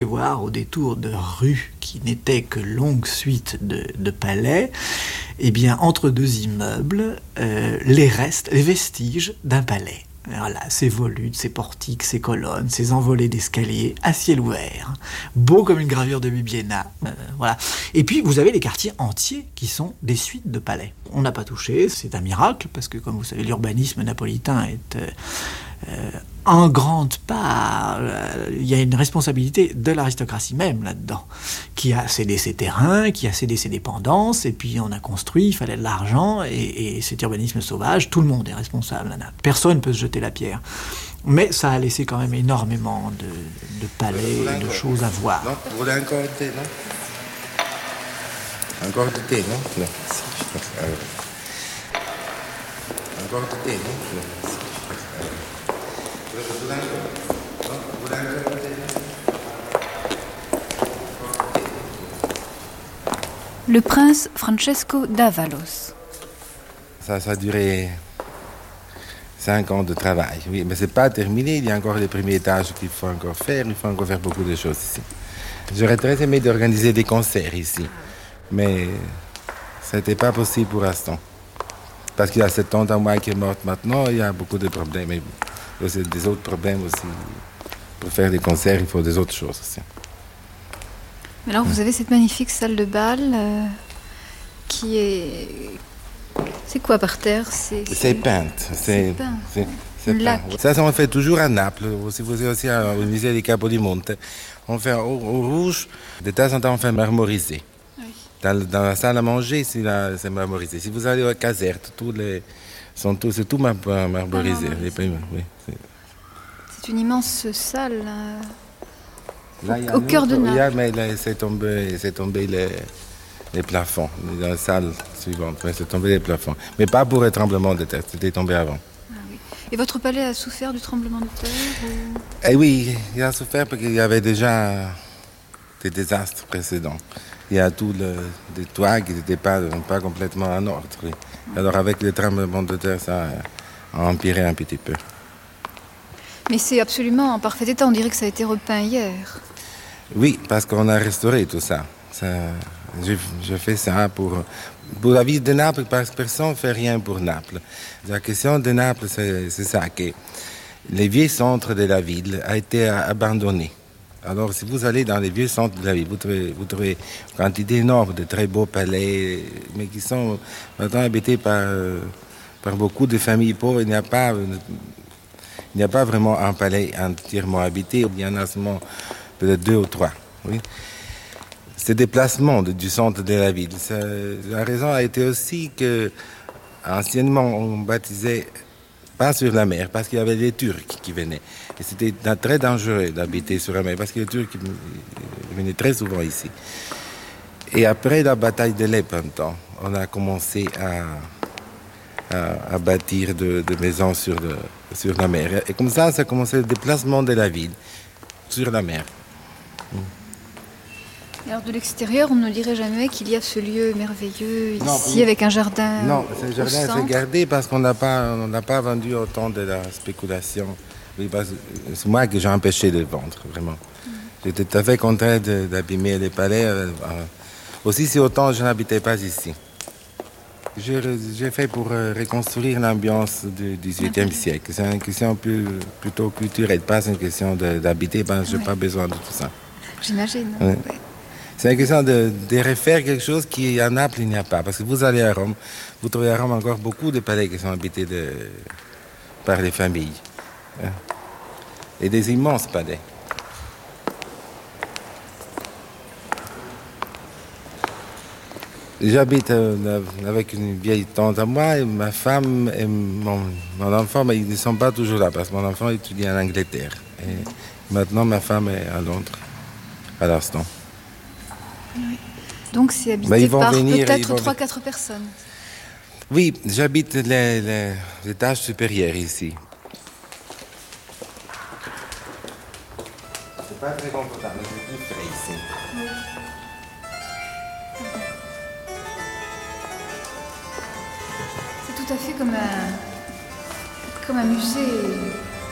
voir au détour de rues qui n'étaient que longue suite de palais, eh bien, entre deux immeubles, les vestiges d'un palais. Voilà, ces volutes, ces portiques, ces colonnes, ces envolées d'escaliers à ciel ouvert, beau comme une gravure de Bibbiena. Voilà. Et puis vous avez les quartiers entiers qui sont des suites de palais. On n'a pas touché, c'est un miracle, parce que comme vous savez, l'urbanisme napolitain est en grande part, il y a une responsabilité de l'aristocratie même là-dedans, qui a cédé ses terrains, qui a cédé ses dépendances, et puis on a construit, il fallait de l'argent, et cet urbanisme sauvage, tout le monde est responsable. Personne ne peut se jeter la pierre. Mais ça a laissé quand même énormément de palais, de choses à voir. Non, vous voulez encore du thé, non? Encore du thé, non? Non. Encore du thé, non? Non. Le prince Francesco d'Avalos. Ça a duré 5 ans de travail, oui, mais c'est pas terminé. Il y a encore les premiers étages qu'il faut encore faire. Il faut encore faire beaucoup de choses ici. J'aurais très aimé d'organiser des concerts ici, mais ça n'était pas possible pour l'instant. Parce qu'il y a cette tante à moi qui est morte maintenant, il y a beaucoup de problèmes. Et aussi des autres problèmes aussi. Pour faire des concerts, il faut des autres choses aussi. Alors vous avez cette magnifique salle de bal qui est... C'est quoi par terre? C'est peinte. C'est peint. Ça, on fait toujours à Naples. Si vous êtes aussi au musée des Capodimonte, on fait au rouge. De temps en temps, on fait marmoriser. Oui. Dans la salle à manger, c'est marmorisé. Si vous allez au Caserte, c'est tout marmorisé. Oui, c'est une immense salle là, au cœur de Naples. Oui, mais là, c'est tombé les plafonds. Dans la salle suivante, c'est tombé les plafonds. Mais pas pour le tremblement de terre, c'était tombé avant. Ah, oui. Et votre palais a souffert du tremblement de terre ou... Eh oui, il a souffert parce qu'il y avait déjà des désastres précédents. Il y a tout des toits qui n'étaient pas complètement en ordre. Oui. Alors avec le tremblement de terre, ça a empiré un petit peu. Mais c'est absolument en parfait état, on dirait que ça a été repeint hier. Oui, parce qu'on a restauré tout ça. Je fais ça pour la ville de Naples, parce que personne ne fait rien pour Naples. La question de Naples, c'est ça, que les vieux centres de la ville a été abandonné. Alors, si vous allez dans les vieux centres de la ville, vous trouvez une quantité énorme de très beaux palais, mais qui sont maintenant habités par beaucoup de familles pauvres. Il n'y a pas vraiment un palais entièrement habité. Il y en a seulement peut-être 2 ou 3. Oui. Ce déplacement du centre de la ville, la raison a été aussi que anciennement on baptisait pas sur la mer parce qu'il y avait les Turcs qui venaient. Et c'était très dangereux d'habiter sur la mer parce que les Turcs venaient très souvent ici. Et après la bataille de Lepanto, on a commencé à bâtir de maisons sur la mer. Et comme ça a commencé le déplacement de la ville sur la mer. Alors de l'extérieur, on ne dirait jamais qu'il y a ce lieu merveilleux ici avec un jardin. Non, ce jardin s'est gardé parce qu'on n'a pas vendu autant de la spéculation. Oui, c'est moi que j'ai empêché de vendre, vraiment. J'étais tout à fait content d'abîmer les palais. Aussi, si autant je n'habitais pas ici. J'ai fait pour reconstruire l'ambiance du XVIIIe siècle. C'est une question plutôt culturelle, pas une question d'habiter, parce que je n'ai pas besoin de tout ça. J'imagine. Ouais. C'est une question de refaire quelque chose qui, à Naples, il n'y a pas. Parce que vous allez à Rome, vous trouvez à Rome encore beaucoup de palais qui sont habités par les familles. Et des immenses palais. J'habite avec une vieille tante à moi, et ma femme et mon enfant, mais ils ne sont pas toujours là, parce que mon enfant étudie en Angleterre. Et maintenant, ma femme est à Londres, à l'instant. Oui. Donc c'est habité par peut-être 3-4 personnes. Oui, j'habite les étages supérieurs ici. C'est pas très confortable, c'est plus frais ici. Oui. C'est tout à fait comme un musée.